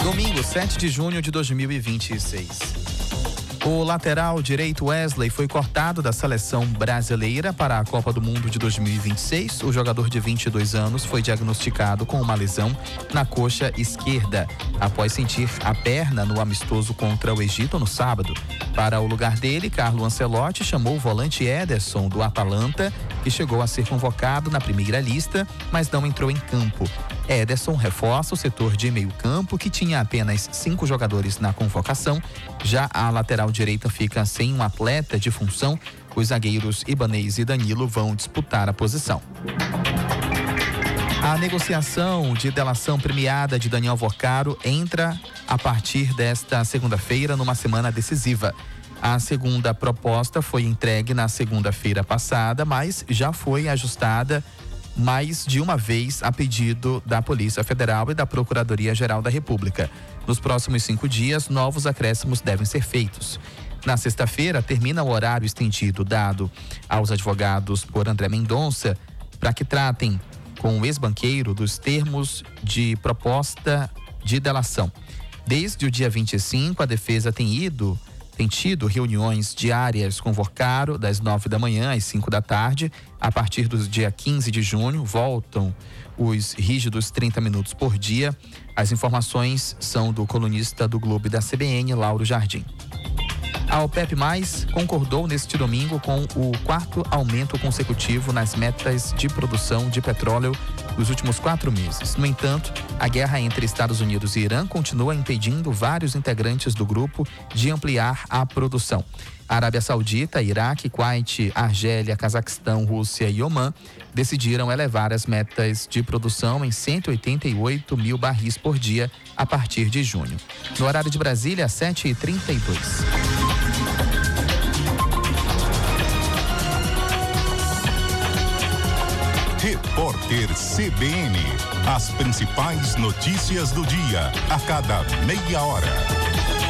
Domingo, 7 de junho de 2026. O lateral direito Wesley foi cortado da seleção brasileira para a Copa do Mundo de 2026. O jogador de 22 anos foi diagnosticado com uma lesão na coxa esquerda, após sentir a perna no amistoso contra o Egito no sábado. Para o lugar dele, Carlo Ancelotti chamou o volante Ederson do Atalanta, que chegou a ser convocado na primeira lista, mas não entrou em campo. Ederson reforça o setor de meio campo, que tinha apenas 5 jogadores na convocação. Já a lateral direita fica sem um atleta de função. Os zagueiros Ibanez e Danilo vão disputar a posição. A negociação de delação premiada de Daniel Vocaro entra a partir desta segunda-feira, numa semana decisiva. A segunda proposta foi entregue na segunda-feira passada, mas já foi ajustada mais de uma vez a pedido da Polícia Federal e da Procuradoria-Geral da República. Nos próximos 5 dias, novos acréscimos devem ser feitos. Na sexta-feira, termina o horário estendido dado aos advogados por André Mendonça para que tratem com o ex-banqueiro dos termos de proposta de delação. Desde o dia 25, a defesa tem tido reuniões diárias com Vocaro, das 9 da manhã às 5 da tarde. A partir do dia 15 de junho, voltam os rígidos 30 minutos por dia. As informações são do colunista do Globo e da CBN, Lauro Jardim. A OPEP+, concordou neste domingo com o 4º aumento consecutivo nas metas de produção de petróleo nos últimos 4 meses. No entanto, a guerra entre Estados Unidos e Irã continua impedindo vários integrantes do grupo de ampliar a produção. A Arábia Saudita, Iraque, Kuwait, Argélia, Cazaquistão, Rússia e Omã decidiram elevar as metas de produção em 188 mil barris por dia a partir de junho. No horário de Brasília, 7h32. Repórter CBN. As principais notícias do dia, a cada meia hora.